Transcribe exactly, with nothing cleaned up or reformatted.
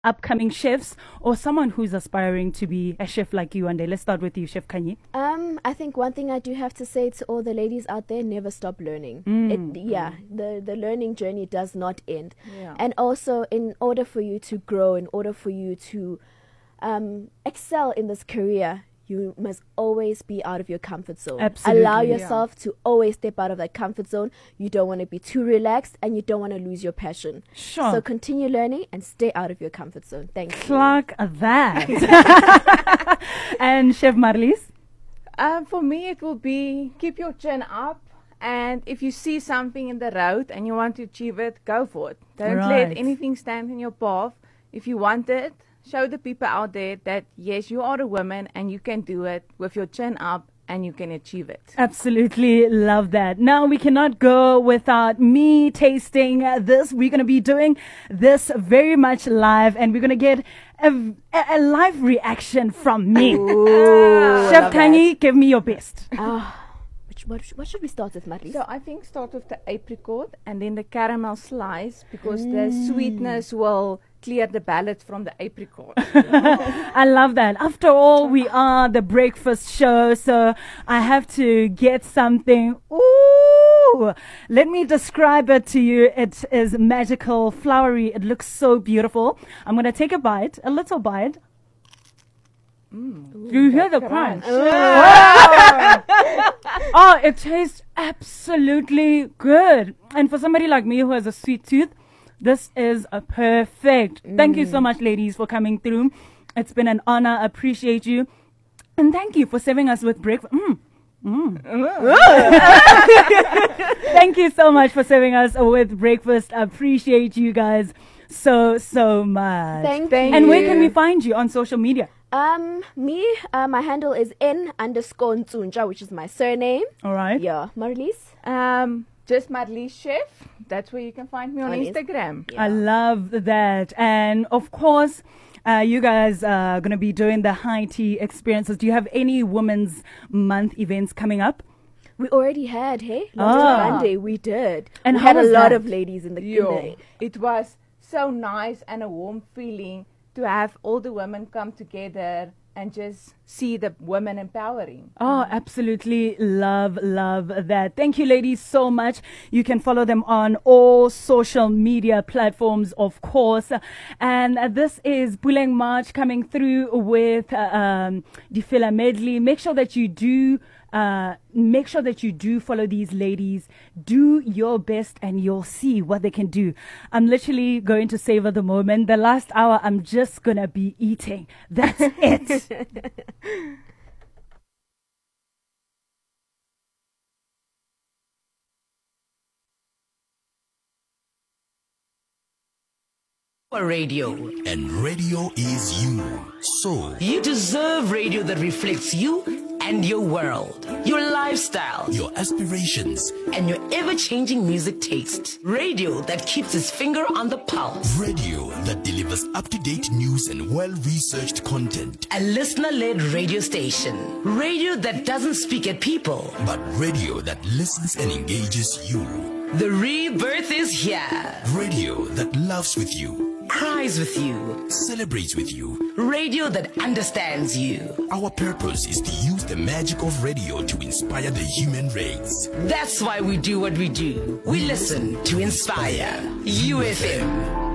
upcoming chefs or someone who's aspiring to be a chef like you one day? Let's start with you, Chef Khanyi. Um, I think one thing I do have to say to all the ladies out there: never stop learning. Mm. It, yeah, the the learning journey does not end. Yeah. And also, in order for you to grow, in order for you to um, excel in this career, you must always be out of your comfort zone. Absolutely. Allow Yeah. yourself to always step out of that comfort zone. You don't want to be too relaxed, and you don't want to lose your passion. Sure. So continue learning and stay out of your comfort zone. Thank you. Clark that. And Chef Marlies? Um, for me, it will be keep your chin up. And if you see something in the road and you want to achieve it, go for it. Don't Right. let anything stand in your path. If you want it, show the people out there that, yes, you are a woman and you can do it with your chin up and you can achieve it. Absolutely love that. Now, we cannot go without me tasting uh, this. We're going to be doing this very much live, and we're going to get a, a, a live reaction from me. Chef love Khanyi, give me your best. Ah, which, what, sh- what should we start with, Marlies? So I think start with the apricot and then the caramel slice, because the sweetness will clear the palate from the apricot. I love that. After all, we are the breakfast show, so I have to get something. Ooh, let me describe it to you. It is magical, flowery. It looks so beautiful. I'm going to take a bite, a little bite. Do you hear the crunch? Oh, it tastes absolutely good. And for somebody like me who has a sweet tooth, this is a perfect. Thank you so much, ladies, for coming through. It's been an honor. Appreciate you. And thank you for serving us with breakfast. Mm. Mm. Thank you so much for serving us with breakfast. Appreciate you guys so, so much. Thank, Thank you. And where can we find you on social media? Um, me, uh, my handle is N underscore Ntunja, which is my surname. All right. Yeah, Marlies. um, just Marlies Chef. That's where you can find me on, On Inst- Instagram. I love that. And of course, uh, you guys are going to be doing the high tea experiences. Do you have any Women's Month events coming up? We already had, hey? Last Ah. Monday, we did. And we how had a was lot that? of ladies in the, in Yo, the it was so nice and a warm feeling to have all the women come together and just see the women empowering. Oh, absolutely love, love that. Thank you, ladies, so much. You can follow them on all social media platforms, of course. And uh, this is Puleng March coming through with uh, um, the Fila medley. Make sure that you do Uh, make sure that you do follow these ladies. Do your best and you'll see what they can do. I'm literally going to savor the moment. The last hour, I'm just going to be eating. That's it. Radio. And radio is you. So, You deserve radio that reflects you and your world, your lifestyle, your aspirations, and your ever-changing music taste. Radio that keeps its finger on the pulse. radio that delivers up-to-date news and well-researched content. A listener-led radio station. Radio that doesn't speak at people. But radio that listens and engages you. The rebirth is here. Radio that loves with you, Cries with you. celebrates with you. Radio that understands you. Our purpose is to use the magic of radio to inspire the human race. That's why we do what we do. We listen to inspire. U F M.